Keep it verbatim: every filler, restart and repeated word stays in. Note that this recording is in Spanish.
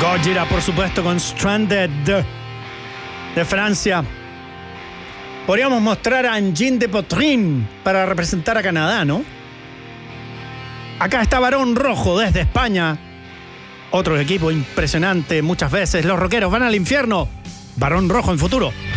Gojira, por supuesto, con Stranded de Francia. Podríamos mostrar a Engine de Potrin para representar a Canadá, ¿no? Acá está Barón Rojo desde España. Otro equipo impresionante muchas veces. Los rockeros van al infierno. Barón Rojo en Futuro.